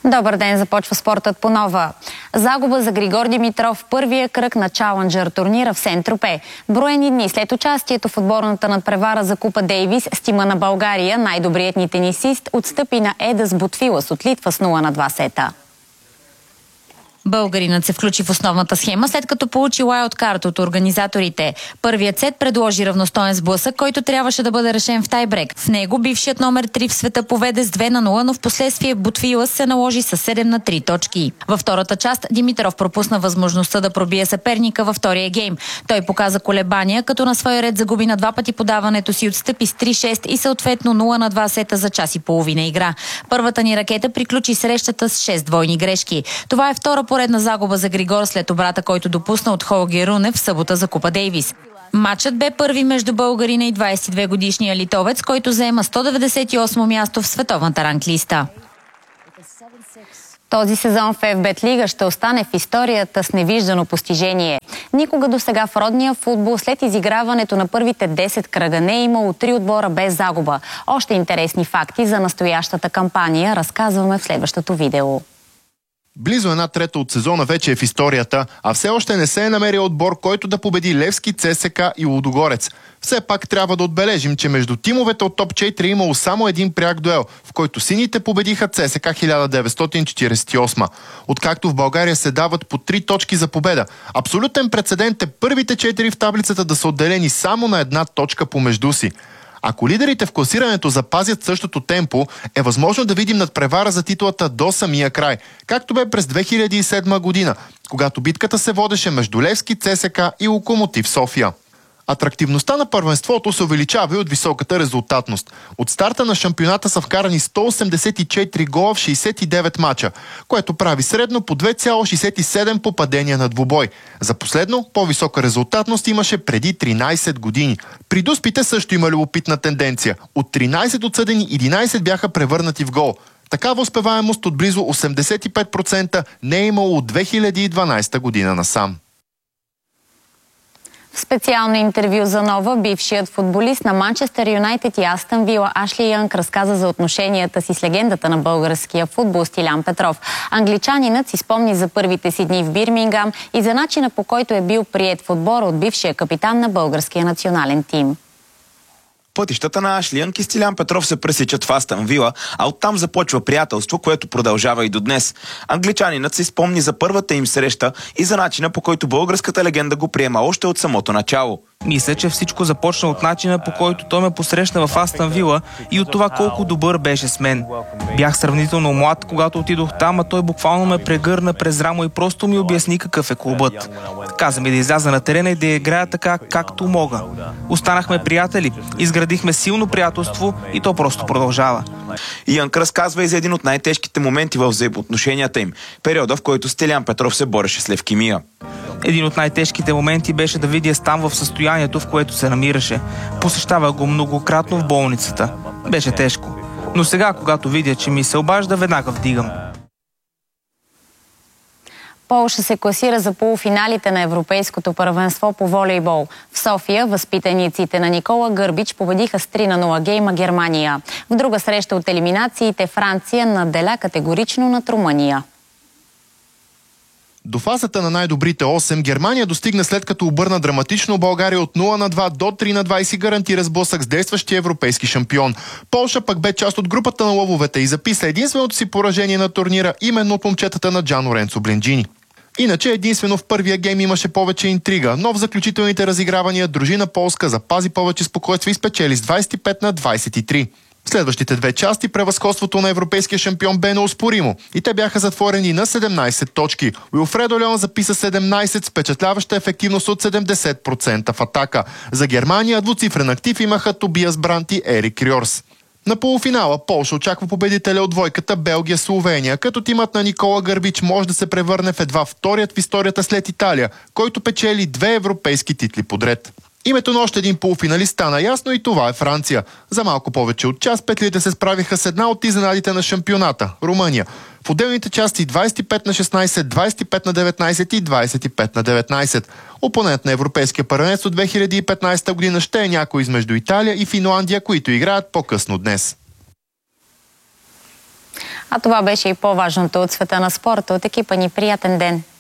Добър ден, започва спортът по нова. Загуба за Григор Димитров в първия кръг на Чаленджър турнира в Сент-Тропе. Броени дни след участието в отборната надпревара за Купа Дейвис с тима на България, най-добрият ни тенисист отстъпи на Едас Ботвилас от Литва с 0-2 сета. Българинът се включи в основната схема, след като получи уайлдкарт от организаторите. Първият сет предложи равностоен сблъсък, който трябваше да бъде решен в тайбрек. В него бившият номер 3 в света поведе с 2-0, но в последствие Ботвилас се наложи с 7-3 точки. Във втората част Димитров пропусна възможността да пробие съперника във втория гейм. Той показа колебания, като на свой ред загуби на 2 пъти подаването си, отстъпи с 3-6 и съответно 0-2 сета за час и половина игра. Първата ни ракета приключи срещата с 6 двойни грешки. Това е втора поредна загуба за Григор след обрата, който допусна от Холги Рунев в събота за Купа Дейвис. Матчът бе първи между българина и 22-годишния литовец, който заема 198 място в световната ранглиста. Този сезон в FBET Лига ще остане в историята с невиждано постижение. Никога досега в родния футбол след изиграването на първите 10 кръга не е имало 3 отбора без загуба. Още интересни факти за настоящата кампания разказваме в следващото видео. Близо 1/3 от сезона вече е в историята, а все още не се е намерил отбор, който да победи Левски, ЦСКА и Лудогорец. Все пак трябва да отбележим, че между тимовете от топ 4 е имало само един пряк дуел, в който сините победиха ЦСКА 1948. Откакто в България се дават по 3 точки за победа. Абсолютен прецедент е първите 4 в таблицата да са отделени само на 1 точка помежду си. Ако лидерите в класирането запазят същото темпо, е възможно да видим надпревара за титлата до самия край, както бе през 2007 година, когато битката се водеше между Левски, ЦСКА и Локомотив София. Атрактивността на първенството се увеличава и от високата резултатност. От старта на шампионата са вкарани 184 гола в 69 мача, което прави средно по 2,67 попадения на двубой. За последно, по-висока резултатност имаше преди 13 години. При дуспите също има любопитна тенденция. От 13 отсъдени, 11 бяха превърнати в гол. Такава успеваемост от близо 85% не е имало от 2012 година насам. В специално интервю за Нова, бившият футболист на Манчестър Юнайтед и Астън Вила Ашли Янг разказа за отношенията си с легендата на българския футбол Стилян Петров. Англичанинът си спомни за първите си дни в Бирмингам и за начина, по който е бил приет в отбора от бившия капитан на българския национален тим. Пътищата на Ашли Янг и Стилян Петров се пресичат в Астън Вила, а оттам започва приятелство, което продължава и до днес. Англичанинът си спомни за първата им среща и за начина, по който българската легенда го приема още от самото начало. Мисля, че всичко започна от начина, по който той ме посрещна в Астън Вила и от това колко добър беше с мен. Бях сравнително млад, когато отидох там, а той буквално ме прегърна през рамо и просто ми обясни какъв е клубът. Каза ми да изляза на терена и да играя така, както мога. Останахме приятели, изградихме силно приятелство и то просто продължава. Янг разказва и за един от най-тежките моменти в взаимоотношенията им, периода, в който Стилян Петров се бореше с левкемия. Един от най-тежките моменти беше да видя Стан в състоянието, в което се намираше. Посещавах го многократно в болницата. Беше тежко. Но сега, когато видя, че ми се обажда, веднага вдигам. Полша се класира за полуфиналите на Европейското първенство по волейбол. В София възпитаниците на Никола Гърбич победиха с 3-0 гейма Германия. В друга среща от елиминациите Франция надделя категорично над Румъния. До фазата на най-добрите 8 Германия достигна след като обърна драматично България от 0-2 до 3-2 и си гарантира сблъсък с действащия европейски шампион. Полша пък бе част от групата на лъвовете и записа единственото си поражение на турнира именно от момчетата на Джан Лоренцо Бленджини. Иначе единствено в първия гейм имаше повече интрига, но в заключителните разигравания дружина полска запази повече спокойствие и спечели с 25-23. В следващите две части превъзходството на европейския шампион бе неоспоримо и те бяха затворени на 17 точки. Уилфредо Леон записа 17 с впечатляваща ефективност от 70% в атака. За Германия двуцифрен актив имаха Тобиас Брант и Ерик Рьорс. На полуфинала Полша очаква победителя от двойката Белгия-Словения, като тимът на Никола Гърбич може да се превърне в едва вторият в историята след Италия, който печели 2 европейски титли подред. Името на още един полуфиналист стана ясно и това е Франция. За малко повече от час петлите се справиха с една от изненадите на шампионата – Румъния. В отделните части 25-16, 25-19 и 25-19. Опонент на Европейския първенец от 2015 година ще е някой измежду Италия и Финландия, които играят по-късно днес. А това беше и по-важното от света на спорта. От екипа ни приятен ден!